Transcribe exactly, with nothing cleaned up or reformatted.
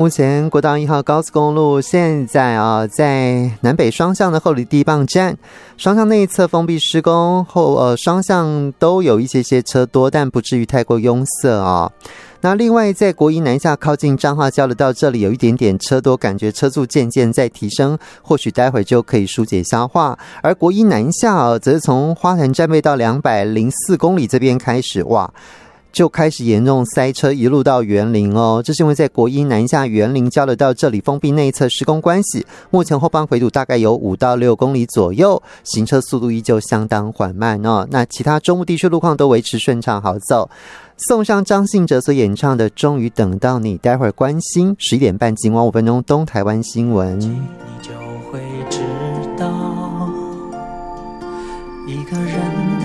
目前国道一号高速公路现在啊，在南北双向的后里地磅站，双向内侧封闭施工后，呃，双向都有一些些车多，但不至于太过拥塞啊。那另外在国一南下靠近彰化交流道这里有一点点车多，感觉车速渐渐在提升，或许待会就可以疏解消化。而国一南下啊，则是从花坛站背到两百零四公里这边开始，哇，就开始严重塞车，一路到园林哦。这是因为在国一南下园林交流道这里封闭内侧施工关系，目前后方回堵大概有五到六公里左右，行车速度依旧相当缓慢哦。那其他中部地区路况都维持顺畅好走。送上张信哲所演唱的《终于等到你》，待会儿关心十一点半今晚五分钟东台湾新闻。 你就会知道，一个人